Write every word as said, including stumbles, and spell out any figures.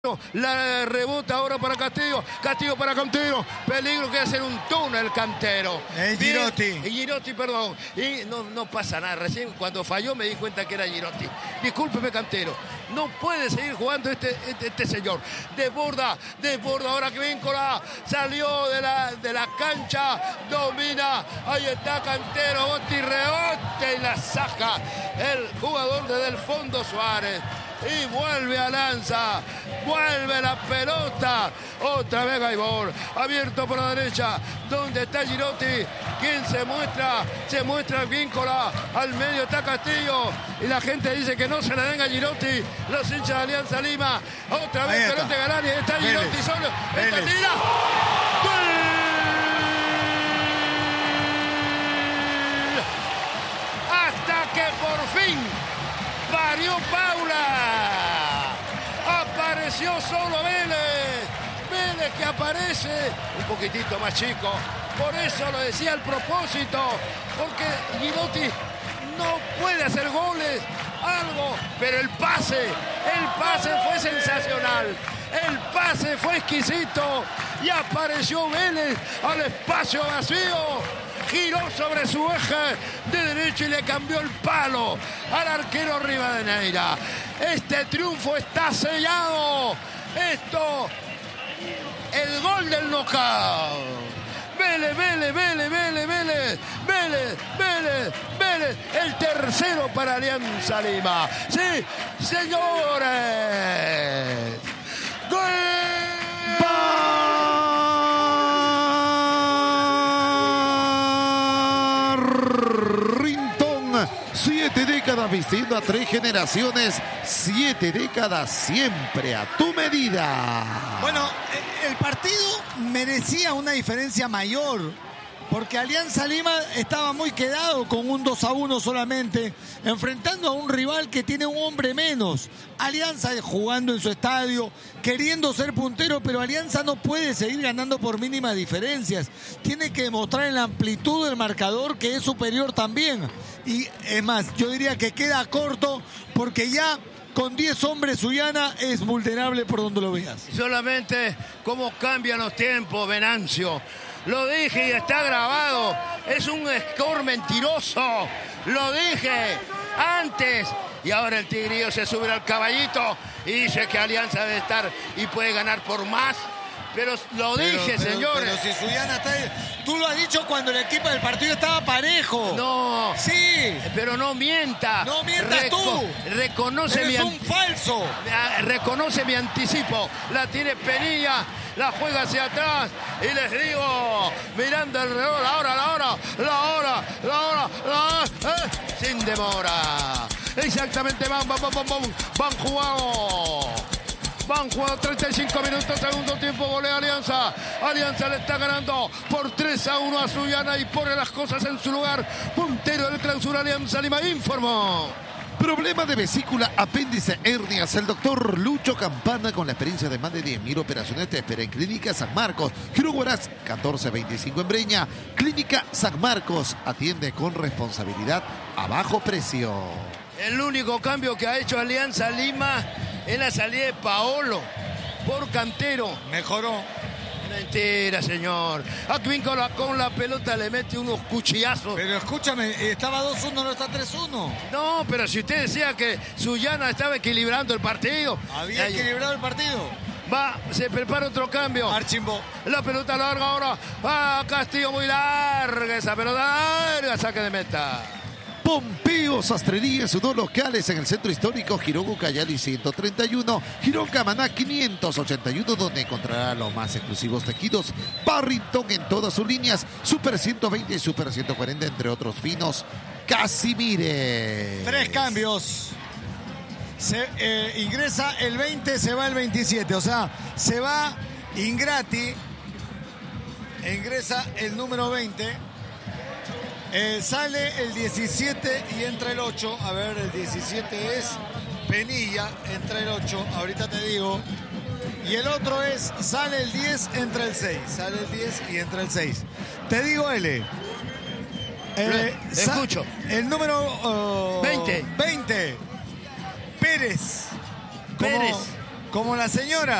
La rebota ahora para Castillo. Castillo para Cantero. Peligro que hacer un túnel Cantero. Es Girotti. Girotti, perdón. Y no, no pasa nada. Recién cuando falló me di cuenta que era Girotti. Discúlpeme, Cantero. No puede seguir jugando este, este, este señor. Desborda, desborda. Ahora que Víncola salió de la, de la cancha. Domina. Ahí está Cantero. Bote y rebote y la saca el jugador desde el fondo Suárez. Y vuelve a Lanza, vuelve la pelota, otra vez Gaibor, abierto por la derecha, donde está Girotti, quien se muestra, se muestra Víncola, al medio está Castillo, y la gente dice que no se le den a Girotti, los hinchas de Alianza Lima, otra vez pelota de Galani, está Girotti solo, esta tira, ¡gol! Hasta que por fin parió Paula. Apareció solo Vélez. Vélez que aparece un poquitito más chico. Por eso lo decía al propósito. Porque Girotti no puede hacer goles. Algo. Pero el pase. El pase fue sensacional. El pase fue exquisito. Y apareció Vélez al espacio vacío. Giró sobre su eje de derecho y le cambió el palo al arquero Rivadeneira. Este triunfo está sellado. Esto, el gol del knockout. Vélez, Vélez, Vélez, Vélez, Vélez, Vélez, Vélez, Vélez. El tercero para Alianza Lima. Sí, señores. ¡Gol! Siete décadas vistiendo a tres generaciones, siete décadas siempre a tu medida. Bueno, el partido merecía una diferencia mayor, porque Alianza Lima estaba muy quedado con un dos a uno solamente, enfrentando a un rival que tiene un hombre menos. Alianza jugando en su estadio, queriendo ser puntero, pero Alianza no puede seguir ganando por mínimas diferencias. Tiene que demostrar en la amplitud del marcador que es superior también. Y es más, yo diría que queda corto, porque ya con diez hombres Sullana es vulnerable por donde lo veas. Solamente cómo cambian los tiempos, Venancio. Lo dije y está grabado. Es un score mentiroso. Lo dije antes. Y ahora el Tigrillo se sube al caballito y dice que Alianza debe estar y puede ganar por más. Pero lo pero, dije, pero, señores. Pero si Sullana está... Tú lo has dicho cuando el equipo del partido estaba parejo. No. Sí. Pero no mienta. No mientas Reco tú. Reconoce Eres mi... un falso. Reconoce mi anticipo. La tiene Penilla. La juega hacia atrás. Y les digo, mirando el reloj, la hora, la hora, la hora, la hora, la hora. Eh, sin demora. Exactamente, van, van, van, van, van jugado. Van jugado treinta y cinco minutos, segundo tiempo, golea Alianza. Alianza le está ganando por tres a uno a Sullana y pone las cosas en su lugar. Puntero del Clausura Alianza Lima informó. Problema de vesícula, apéndice, hernias. El doctor Lucho Campana, con la experiencia de más de diez mil operaciones, te espera en Clínica San Marcos. Giro Huaraz, catorce veinticinco en Breña. Clínica San Marcos, atiende con responsabilidad a bajo precio. El único cambio que ha hecho Alianza Lima es la salida de Paolo por Cantero. Mejoró. Mentira, señor. Aquí con la, con la pelota le mete unos cuchillazos. Pero escúchame, estaba dos uno, no está tres uno. No, pero si usted decía que Sullana estaba equilibrando el partido. Había Ahí. equilibrado el partido. Va, se prepara otro cambio. Archimbo. La pelota larga ahora. Va Castillo muy larga. Esa pelota larga. Saque de meta. Pompeo Sastrería, sus dos locales en el centro histórico, Girón Ucayali ciento treinta y uno, Girón Camaná quinientos ochenta y uno, donde encontrará los más exclusivos tejidos Barrington en todas sus líneas, Super ciento veinte y Super ciento cuarenta, entre otros finos. Casimires. Tres cambios. Se, eh, ingresa el veinte, se va el veintisiete, o sea, se va Ingrati, ingresa el número veinte. Eh, sale el diecisiete y entra el ocho. A ver, el diecisiete es Penilla, entra el ocho. Ahorita te digo. Y el otro es, sale el diez, entra el seis. Sale el diez y entra el seis. Te digo, L. Eh, escucho. El número uh, veinte. veinte. Pérez. Pérez. Como la señora.